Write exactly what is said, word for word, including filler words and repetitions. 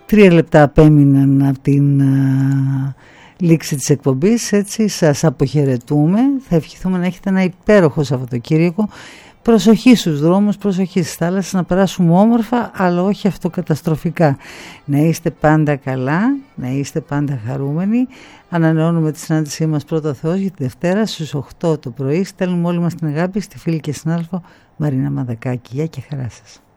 Τρία λεπτά απέμειναν από την α, λήξη της εκπομπής, έτσι σας αποχαιρετούμε. Θα ευχηθούμε να έχετε ένα υπέροχο Σαββατοκύριακο. Προσοχή στους δρόμους, προσοχή στις θάλασσες, να περάσουμε όμορφα, αλλά όχι αυτοκαταστροφικά. Να είστε πάντα καλά, να είστε πάντα χαρούμενοι. Ανανεώνουμε τη συνάντησή μας πρώτα Θεός για τη Δευτέρα στις οκτώ το πρωί. Στέλνουμε όλοι μας την αγάπη στη φίλη και συνάδελφο Μαρίνα Μαδακάκη. Γεια και χαρά σας.